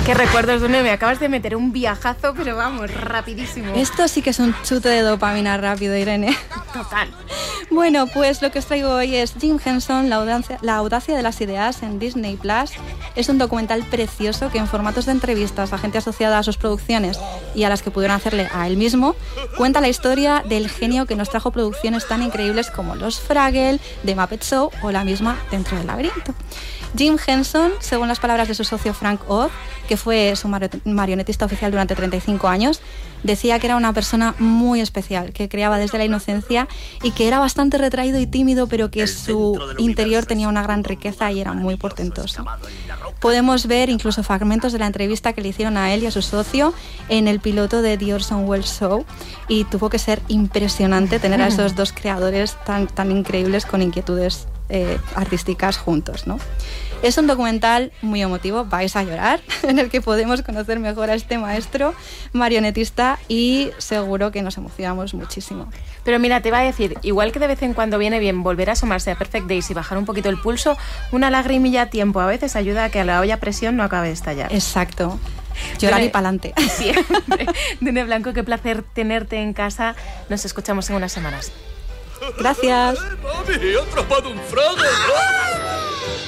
Qué recuerdos, Dune, me acabas de meter un viajazo, pero vamos, rapidísimo. Esto sí que es un chute de dopamina rápido, Irene. Total. Bueno, pues lo que os traigo hoy es Jim Henson, la audacia de las ideas en Disney Plus. Es un documental precioso que en formatos de entrevistas a gente asociada a sus producciones y a las que pudieron hacerle a él mismo, cuenta la historia del genio que nos trajo producciones tan increíbles como Los Fraggle, The Muppet Show o la misma Dentro del Laberinto. Jim Henson, según las palabras de su socio Frank Oz, que fue su marionetista oficial durante 35 años, decía que era una persona muy especial, que creaba desde la inocencia y que era bastante retraído y tímido, pero que su interior tenía una gran riqueza y era muy portentoso. Podemos ver incluso fragmentos de la entrevista que le hicieron a él y a su socio en el piloto de The Orson Welles Show, y tuvo que ser impresionante tener a esos dos creadores tan increíbles con inquietudes artísticas juntos, ¿no? Es un documental muy emotivo, vais a llorar, en el que podemos conocer mejor a este maestro marionetista y seguro que nos emocionamos muchísimo. Pero mira, te iba a decir, igual que de vez en cuando viene bien volver a asomarse a Perfect Days y bajar un poquito el pulso, una lagrimilla a tiempo a veces ayuda a que la olla a presión no acabe de estallar. Exacto. Llorar y pa'lante. Siempre. Dune Blanco, qué placer tenerte en casa. Nos escuchamos en unas semanas. Gracias. ¡Mami, he atrapado un Fraggle!